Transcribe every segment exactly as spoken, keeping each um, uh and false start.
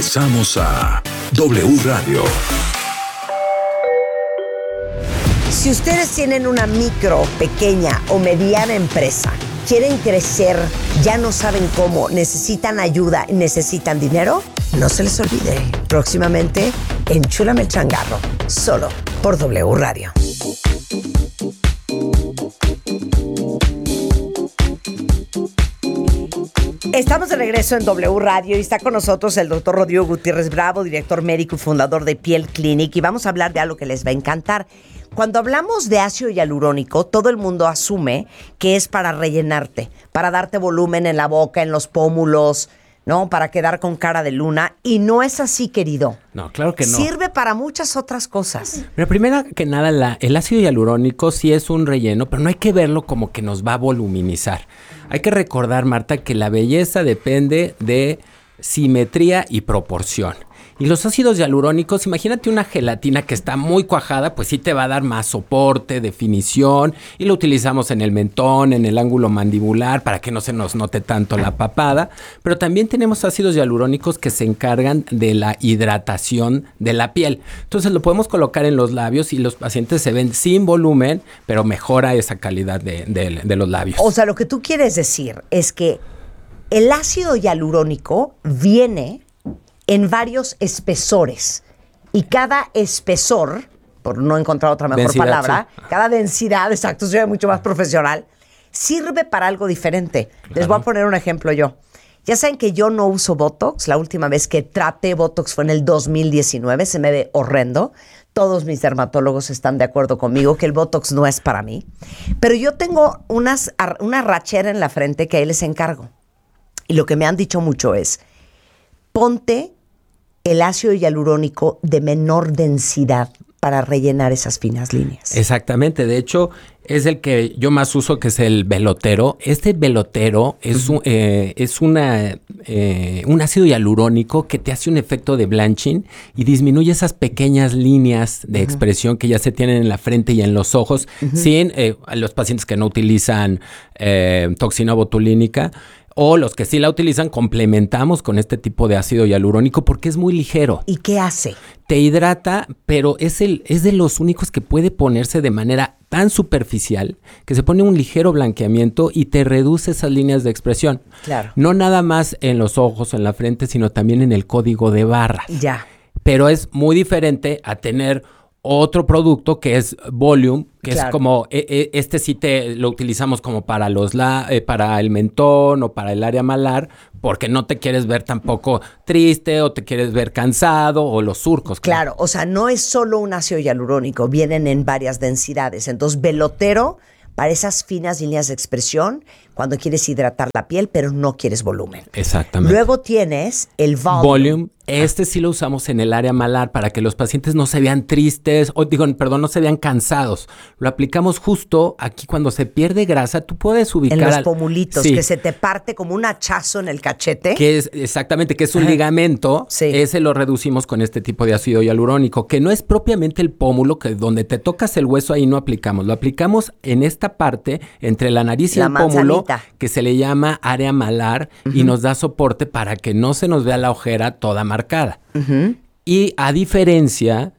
Regresamos a W Radio. Si ustedes tienen una micro, pequeña o mediana empresa, quieren crecer, ya no saben cómo, necesitan ayuda, necesitan dinero, no se les olvide. Próximamente, Enchúlame el Changarro, solo por W Radio. Estamos de regreso en W Radio y está con nosotros el doctor Rodrigo Gutiérrez Bravo, director médico y fundador de Piel Clinic, y vamos a hablar de algo que les va a encantar. Cuando hablamos de ácido hialurónico, todo el mundo asume que es para rellenarte, para darte volumen en la boca, en los pómulos, ¿no? Para quedar con cara de luna, y no es así, querido. No, claro que no. Sirve para muchas otras cosas. Pero primero que nada, la, el ácido hialurónico sí es un relleno, pero no hay que verlo como que nos va a voluminizar. Hay que recordar, Marta, que la belleza depende de simetría y proporción. Y los ácidos hialurónicos, imagínate una gelatina que está muy cuajada, pues sí te va a dar más soporte, definición, y lo utilizamos en el mentón, en el ángulo mandibular, para que no se nos note tanto la papada. Pero también tenemos ácidos hialurónicos que se encargan de la hidratación de la piel. Entonces lo podemos colocar en los labios y los pacientes se ven sin volumen, pero mejora esa calidad de, de, de los labios. O sea, lo que tú quieres decir es que el ácido hialurónico viene en varios espesores, y cada espesor, por no encontrar otra mejor densidad, palabra, sí. cada densidad, exacto, soy mucho más profesional, sirve para algo diferente. Claro. Les voy a poner un ejemplo yo. Ya saben que yo no uso Botox. La última vez que traté Botox fue en el dos mil diecinueve, se me ve horrendo. Todos mis dermatólogos están de acuerdo conmigo que el Botox no es para mí. Pero yo tengo unas, una rachera en la frente que ahí les encargo. Y lo que me han dicho mucho es, ponte el ácido hialurónico de menor densidad para rellenar esas finas líneas. Exactamente, de hecho es el que yo más uso, que es el Velotero. Este Velotero es, uh-huh. un, eh, es una, eh, un ácido hialurónico que te hace un efecto de blanching y disminuye esas pequeñas líneas de uh-huh. expresión que ya se tienen en la frente y en los ojos, uh-huh. sin eh, a los pacientes que no utilizan eh, toxina botulínica. O los que sí la utilizan, complementamos con este tipo de ácido hialurónico porque es muy ligero. ¿Y qué hace? Te hidrata, pero es, el, es de los únicos que puede ponerse de manera tan superficial que se pone un ligero blanqueamiento y te reduce esas líneas de expresión. Claro. No nada más en los ojos, en la frente, sino también en el código de barras. Ya. Pero es muy diferente a tener otro producto que es Volume, que claro. es como, eh, eh, este sí te lo utilizamos como para los la, eh, para el mentón o para el área malar, porque no te quieres ver tampoco triste o te quieres ver cansado o los surcos. Claro, claro, o sea, no es solo un ácido hialurónico, vienen en varias densidades. Entonces, Velotero para esas finas líneas de expresión cuando quieres hidratar la piel, pero no quieres volumen. Exactamente. Luego tienes el Volume. Volume. Este sí lo usamos en el área malar para que los pacientes no se vean tristes, o digo, perdón, no se vean cansados. Lo aplicamos justo aquí cuando se pierde grasa. Tú puedes ubicar... En los al, pomulitos, sí, que se te parte como un hachazo en el cachete. Que es, exactamente, que es un Ajá. ligamento. Sí. Ese lo reducimos con este tipo de ácido hialurónico, que no es propiamente el pómulo, que donde te tocas el hueso ahí no aplicamos. Lo aplicamos en esta parte, entre la nariz y la el pómulo, manzanita. Que se le llama área malar, uh-huh. y nos da soporte para que no se nos vea la ojera toda marcada. Uh-huh. Y a diferencia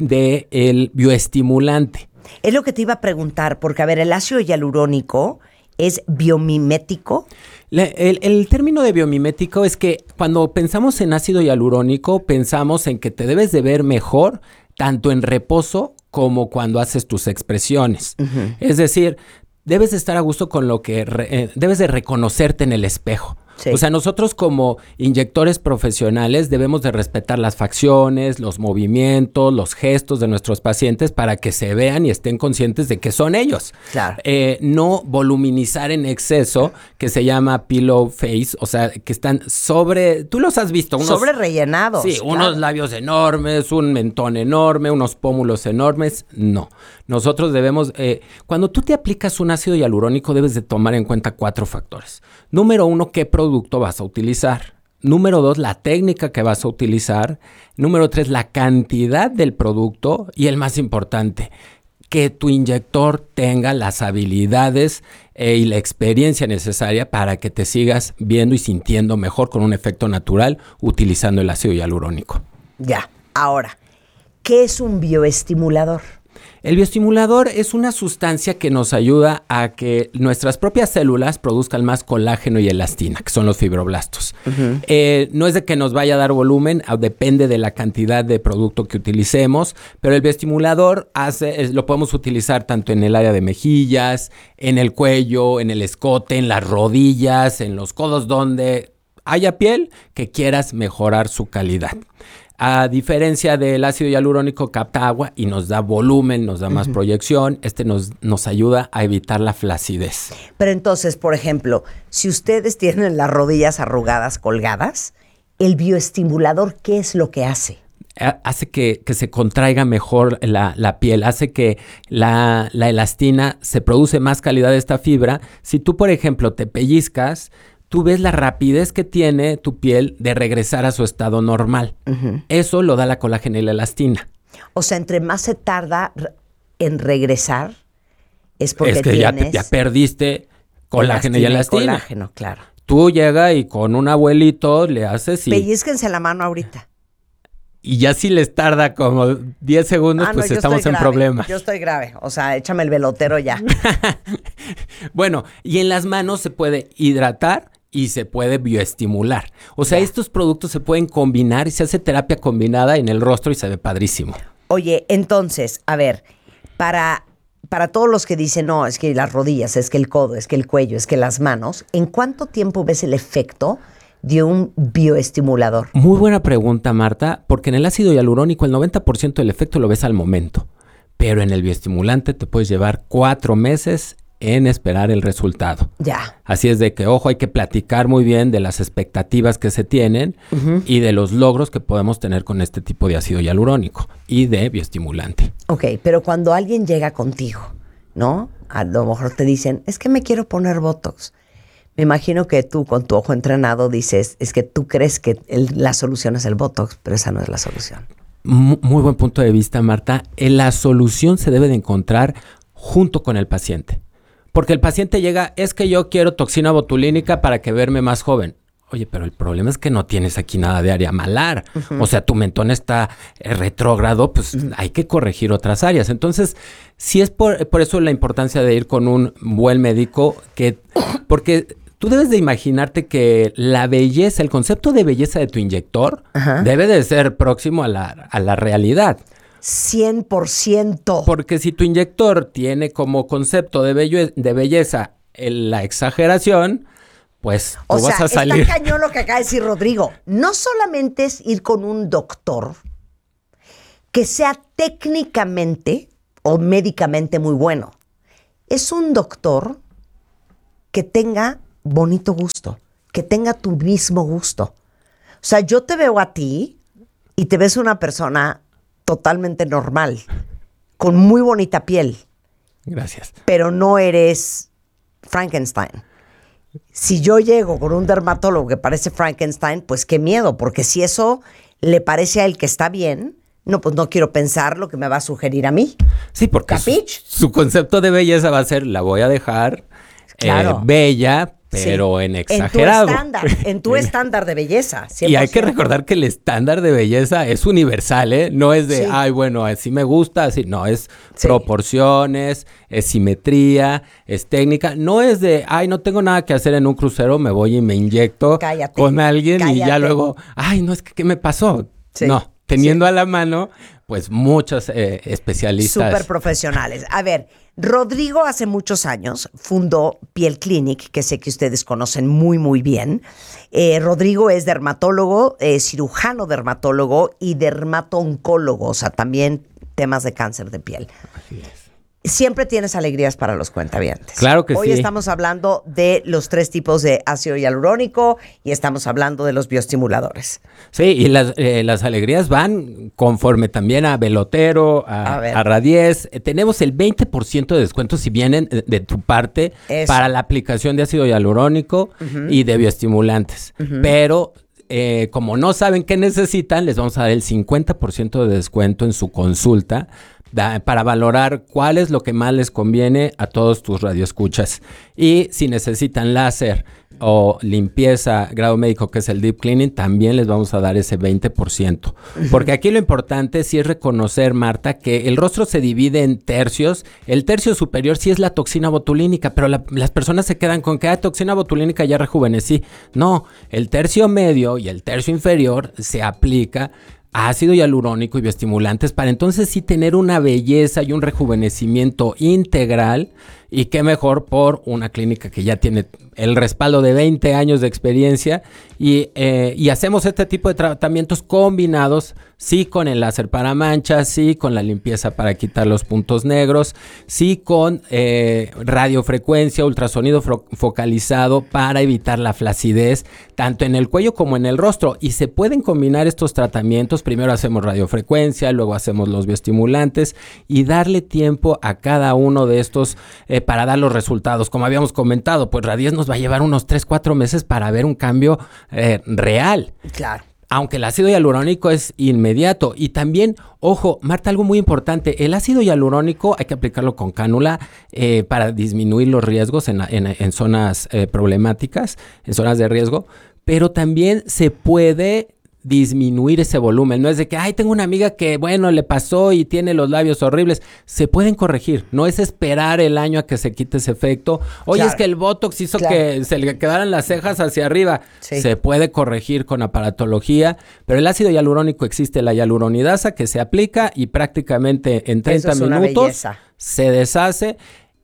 del bioestimulante. Es lo que te iba a preguntar, porque a ver, el ácido hialurónico es biomimético. Le, el, el término de biomimético es que cuando pensamos en ácido hialurónico, pensamos en que te debes de ver mejor tanto en reposo como cuando haces tus expresiones. Uh-huh. Es decir, debes de estar a gusto con lo que... Re, eh, debes de reconocerte en el espejo. Sí. O sea, nosotros como inyectores profesionales debemos de respetar las facciones, los movimientos, los gestos de nuestros pacientes para que se vean y estén conscientes de que son ellos. Claro. Eh, no voluminizar en exceso, que se llama pillow face, o sea, que están sobre... Tú los has visto. Unos, sobre rellenados. Sí, claro. Unos labios enormes, un mentón enorme, unos pómulos enormes. No. Nosotros debemos... Eh, cuando tú te aplicas un ácido hialurónico, debes de tomar en cuenta cuatro factores. Número uno, ¿qué producto vas a utilizar? Número dos, la técnica que vas a utilizar. Número tres, la cantidad del producto. Y el más importante, que tu inyector tenga las habilidades eh, y la experiencia necesaria para que te sigas viendo y sintiendo mejor con un efecto natural utilizando el ácido hialurónico. Ya, ahora, ¿qué es un bioestimulador? El bioestimulador es una sustancia que nos ayuda a que nuestras propias células produzcan más colágeno y elastina, que son los fibroblastos. Uh-huh. Eh, no es de que nos vaya a dar volumen, depende de la cantidad de producto que utilicemos, pero el bioestimulador hace, es, lo podemos utilizar tanto en el área de mejillas, en el cuello, en el escote, en las rodillas, en los codos, donde haya piel que quieras mejorar su calidad. A diferencia del ácido hialurónico, capta agua y nos da volumen, nos da más uh-huh. proyección. Este nos, nos ayuda a evitar la flacidez. Pero entonces, por ejemplo, si ustedes tienen las rodillas arrugadas, colgadas, el bioestimulador, ¿qué es lo que hace? Hace que, que se contraiga mejor la, la piel, hace que la, la elastina se produce más calidad de esta fibra. Si tú, por ejemplo, te pellizcas, tú ves la rapidez que tiene tu piel de regresar a su estado normal. Uh-huh. Eso lo da la colágeno y la elastina. O sea, entre más se tarda en regresar, es porque es que tienes... ya, ya perdiste colágeno y elastina. Colágeno, claro. Tú llegas y con un abuelito le haces y... Pellizquense la mano ahorita. Y ya si les tarda como diez segundos, ah, pues no, estamos en problemas. Yo estoy grave. O sea, échame el velotero ya. Bueno, y en las manos se puede hidratar y se puede bioestimular. O sea, yeah. estos productos se pueden combinar y se hace terapia combinada en el rostro y se ve padrísimo. Oye, entonces, a ver, para, para todos los que dicen, no, es que las rodillas, es que el codo, es que el cuello, es que las manos, ¿en cuánto tiempo ves el efecto de un bioestimulador? Muy buena pregunta, Marta, porque en el ácido hialurónico el noventa por ciento del efecto lo ves al momento, pero en el bioestimulante te puedes llevar cuatro meses en esperar el resultado. Ya. Así es de que, ojo, hay que platicar muy bien de las expectativas que se tienen uh-huh. y de los logros que podemos tener con este tipo de ácido hialurónico y de bioestimulante. Ok, pero cuando alguien llega contigo, ¿no? A lo mejor te dicen, es que me quiero poner Botox. Me imagino que tú, con tu ojo entrenado, dices, es que tú crees que el, la solución es el Botox, pero esa no es la solución. Muy, muy buen punto de vista, Marta. La solución se debe de encontrar junto con el paciente. Porque el paciente llega, es que yo quiero toxina botulínica para que verme más joven. Oye, pero el problema es que no tienes aquí nada de área malar. Uh-huh. O sea, tu mentón está eh, retrógrado, pues uh-huh. hay que corregir otras áreas. Entonces, sí es por, por eso la importancia de ir con un buen médico, que porque tú debes de imaginarte que la belleza, el concepto de belleza de tu inyector uh-huh. debe de ser próximo a la, a la realidad. cien por ciento. Porque si tu inyector tiene como concepto de, bello, de belleza el, la exageración, pues tú o vas sea, a salir. Está cañón lo que acaba de decir Rodrigo. No solamente es ir con un doctor que sea técnicamente o médicamente muy bueno. Es un doctor que tenga bonito gusto, que tenga tu mismo gusto. O sea, yo te veo a ti y te ves una persona totalmente normal, con muy bonita piel. Gracias. Pero no eres Frankenstein. Si yo llego con un dermatólogo que parece Frankenstein, pues qué miedo, porque si eso le parece a él que está bien, no, pues no quiero pensar lo que me va a sugerir a mí. Sí, porque su, su concepto de belleza va a ser, la voy a dejar claro. eh, bella, pero sí. en exagerado. En tu estándar, en tu estándar de belleza. cien por ciento. Y hay que recordar que el estándar de belleza es universal, ¿eh? No es de, sí. ay, bueno, así me gusta, así. No, es sí. proporciones, es simetría, es técnica. No es de, ay, no tengo nada que hacer en un crucero, me voy y me inyecto cállate, con alguien cállate. Y ya luego, ay, no, es que, ¿qué me pasó? Sí. No, teniendo sí. a la mano, pues, muchos eh, especialistas. Súper profesionales. A ver, Rodrigo hace muchos años fundó Piel Clinic, que sé que ustedes conocen muy, muy bien. Eh, Rodrigo es dermatólogo, eh, cirujano dermatólogo y dermato-oncólogo, o sea, también temas de cáncer de piel. Así es. Siempre tienes alegrías para los cuentavientes. Claro que Hoy sí. Hoy estamos hablando de los tres tipos de ácido hialurónico y estamos hablando de los bioestimuladores. Sí, y las, eh, las alegrías van conforme también a Velotero, a, a, a Radies. Eh, tenemos el veinte por ciento de descuento si vienen de, de tu parte Eso. Para la aplicación de ácido hialurónico uh-huh. y de bioestimulantes. Uh-huh. Pero eh, como no saben qué necesitan, les vamos a dar el cincuenta por ciento de descuento en su consulta da, para valorar cuál es lo que más les conviene a todos tus radioescuchas. Y si necesitan láser o limpieza, grado médico, que es el deep cleaning, también les vamos a dar ese veinte por ciento. Porque aquí lo importante sí es reconocer, Marta, que el rostro se divide en tercios. El tercio superior sí es la toxina botulínica, pero la, las personas se quedan con que ah, toxina botulínica ya rejuvenecí. No, el tercio medio y el tercio inferior se aplica ácido hialurónico y bioestimulantes para entonces sí tener una belleza y un rejuvenecimiento integral. Y qué mejor por una clínica que ya tiene el respaldo de veinte años de experiencia y, eh, y hacemos este tipo de tratamientos combinados, sí con el láser para manchas, sí con la limpieza para quitar los puntos negros, sí con eh, radiofrecuencia, ultrasonido fo- focalizado para evitar la flacidez, tanto en el cuello como en el rostro. Y se pueden combinar estos tratamientos, primero hacemos radiofrecuencia, luego hacemos los bioestimulantes y darle tiempo a cada uno de estos eh, para dar los resultados. Como habíamos comentado, pues Radies nos va a llevar unos tres, cuatro meses para ver un cambio eh, real. Claro. Aunque el ácido hialurónico es inmediato. Y también, ojo, Marta, algo muy importante, el ácido hialurónico hay que aplicarlo con cánula eh, para disminuir los riesgos en, en, en zonas eh, problemáticas, en zonas de riesgo, pero también se puede disminuir ese volumen. No es de que, ay, tengo una amiga que, bueno, le pasó y tiene los labios horribles. Se pueden corregir. No es esperar el año a que se quite ese efecto. Oye, claro, es que el Botox hizo claro. que se le quedaran las cejas hacia arriba. Sí. Se puede corregir con aparatología, pero el ácido hialurónico existe, la hialuronidasa, que se aplica y prácticamente en treinta minutos se deshace.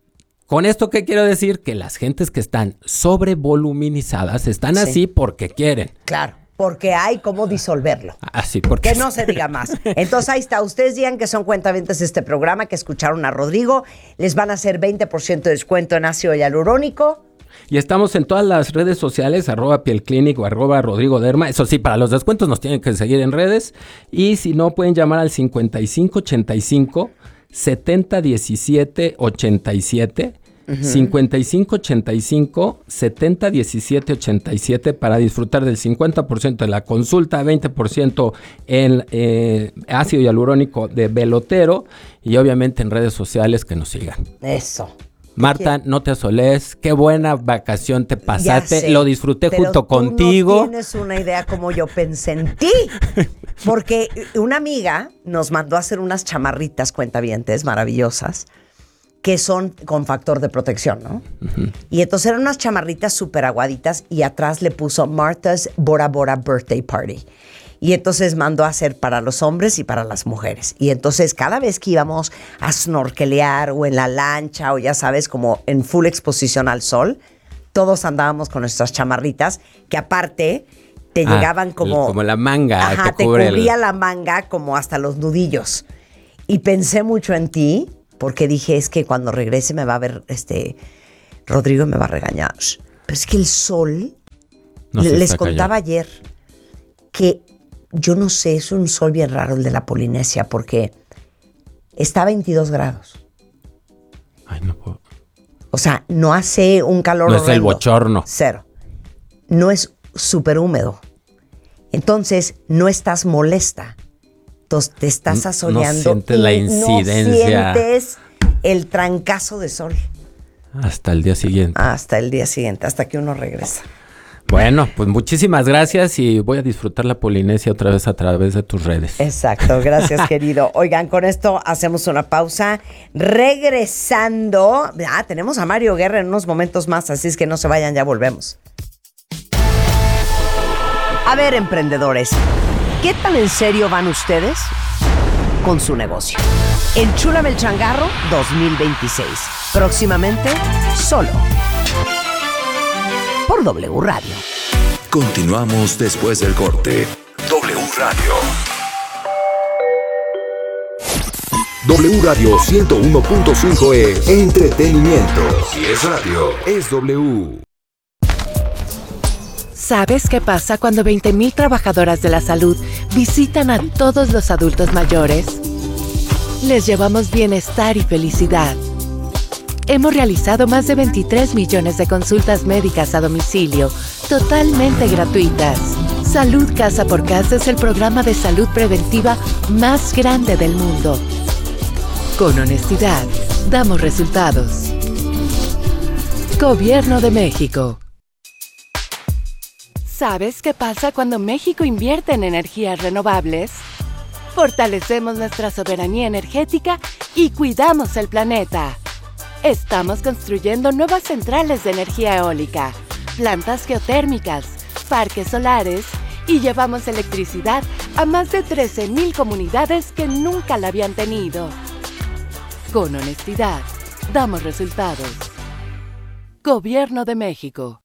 Con esto, ¿qué quiero decir? Que las gentes que están sobrevoluminizadas están sí. así porque quieren. Claro. Porque hay cómo disolverlo. Así, porque... Que no se diga más. Entonces, ahí está. Ustedes digan que son cuentavientes de este programa, que escucharon a Rodrigo. Les van a hacer veinte por ciento de descuento en ácido hialurónico. Y estamos en todas las redes sociales, arroba pielclinic o arroba Rodrigo Derma. Eso sí, para los descuentos nos tienen que seguir en redes. Y si no, pueden llamar al cincuenta y cinco ochenta y cinco setenta diecisiete ochenta y siete. Uh-huh. cincuenta y cinco ochenta y cinco setenta diecisiete ochenta y siete para disfrutar del cincuenta por ciento de la consulta, veinte por ciento en eh, ácido hialurónico de Belotero y obviamente en redes sociales que nos sigan. Eso. Marta, no te asoles, qué buena vacación te pasaste, lo disfruté pero junto tú contigo. No tienes una idea como yo pensé en ti, porque una amiga nos mandó a hacer unas chamarritas cuentavientes maravillosas que son con factor de protección, ¿no? Uh-huh. Y entonces eran unas chamarritas súper aguaditas y atrás le puso Martha's Bora Bora Birthday Party. Y entonces mandó a hacer para los hombres y para las mujeres. Y entonces cada vez que íbamos a snorkelear o en la lancha o ya sabes, como en full exposición al sol, todos andábamos con nuestras chamarritas que aparte te ah, llegaban como... Como la manga. Ajá, te, te cubría el... la manga como hasta los nudillos. Y pensé mucho en ti porque dije, es que cuando regrese me va a ver este Rodrigo y me va a regañar. Pero es que el sol, no les contaba callado. Ayer que yo no sé, es un sol bien raro el de la Polinesia porque está a veintidós grados. Ay, no puedo. O sea, no hace un calor No es horrendo. El bochorno. Cero. No es súper húmedo. Entonces, no estás molesta. Entonces, te estás asoleando. No sientes la incidencia. No sientes el trancazo de sol. Hasta el día siguiente. Hasta el día siguiente, hasta que uno regresa. Bueno, pues muchísimas gracias y voy a disfrutar la Polinesia otra vez a través de tus redes. Exacto, gracias querido. Oigan, con esto hacemos una pausa. Regresando, ah, tenemos a Mario Guerra en unos momentos más, así es que no se vayan, ya volvemos. A ver, emprendedores, ¿qué tan en serio van ustedes con su negocio? Enchúlame el changarro dos mil veintiséis. Próximamente, solo por W Radio. Continuamos después del corte. W Radio. W Radio ciento uno punto cinco es entretenimiento. Si es radio, es W. ¿Sabes qué pasa cuando veinte mil trabajadoras de la salud visitan a todos los adultos mayores? Les llevamos bienestar y felicidad. Hemos realizado más de veintitrés millones de consultas médicas a domicilio, totalmente gratuitas. Salud Casa por Casa es el programa de salud preventiva más grande del mundo. Con honestidad, damos resultados. Gobierno de México. ¿Sabes qué pasa cuando México invierte en energías renovables? Fortalecemos nuestra soberanía energética y cuidamos el planeta. Estamos construyendo nuevas centrales de energía eólica, plantas geotérmicas, parques solares y llevamos electricidad a más de trece mil comunidades que nunca la habían tenido. Con honestidad, damos resultados. Gobierno de México.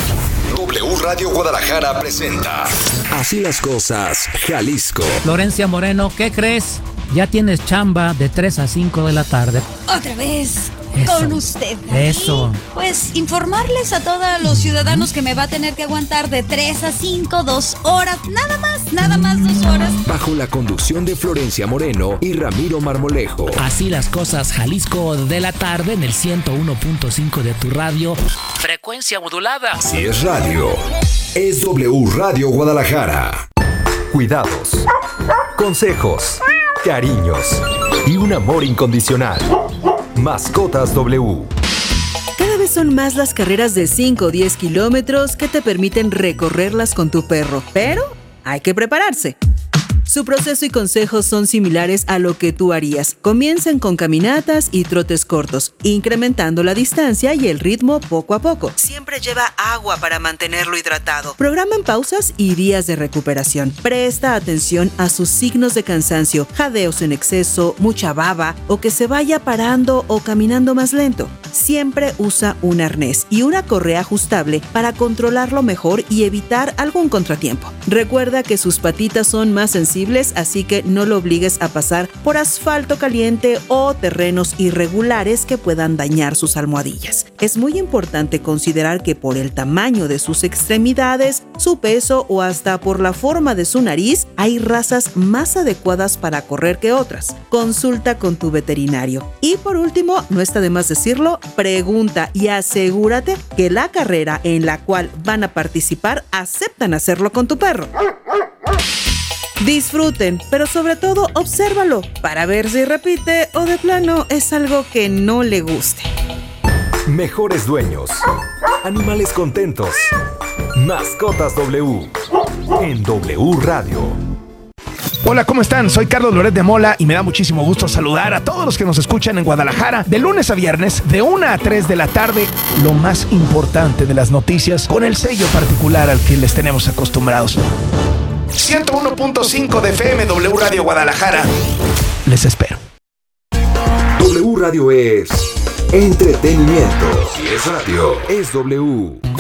W Radio Guadalajara presenta Así las cosas, Jalisco. Florencia Moreno, ¿qué crees? Ya tienes chamba de tres a cinco de la tarde. Otra vez Eso. con usted. David. Eso. Pues informarles a todos los ciudadanos que me va a tener que aguantar de tres a cinco, dos horas, nada más, nada más dos horas. Bajo la conducción de Florencia Moreno y Ramiro Marmolejo. Así las cosas, Jalisco de la tarde en el ciento uno punto cinco de tu radio. Frecuencia modulada. Si es radio, es W Radio Guadalajara. Cuidados, consejos, cariños y un amor incondicional. Mascotas W. Cada vez son más las carreras de cinco o diez kilómetros que te permiten recorrerlas con tu perro, pero hay que prepararse. Su proceso y consejos son similares a lo que tú harías. Comiencen con caminatas y trotes cortos, incrementando la distancia y el ritmo poco a poco. Siempre lleva agua para mantenerlo hidratado. Programen pausas y días de recuperación. Presta atención a sus signos de cansancio, jadeos en exceso, mucha baba o que se vaya parando o caminando más lento. Siempre usa un arnés y una correa ajustable para controlarlo mejor y evitar algún contratiempo. Recuerda que sus patitas son más sensibles, así que no lo obligues a pasar por asfalto caliente o terrenos irregulares que puedan dañar sus almohadillas. Es muy importante considerar que por el tamaño de sus extremidades, su peso o hasta por la forma de su nariz, hay razas más adecuadas para correr que otras. Consulta con tu veterinario. Y por último, no está de más decirlo, pregunta y asegúrate que la carrera en la cual van a participar aceptan hacerlo con tu perro. Disfruten, pero sobre todo obsérvalo para ver si repite o de plano es algo que no le guste. Mejores dueños, animales contentos. Mascotas W en W Radio. Hola, ¿cómo están? Soy Carlos Loret de Mola y me da muchísimo gusto saludar a todos los que nos escuchan en Guadalajara de lunes a viernes de una a tres de la tarde. Lo más importante de las noticias con el sello particular al que les tenemos acostumbrados. ciento uno punto cinco de F M, W Radio Guadalajara. Les espero. W Radio es entretenimiento. Si es radio, es W.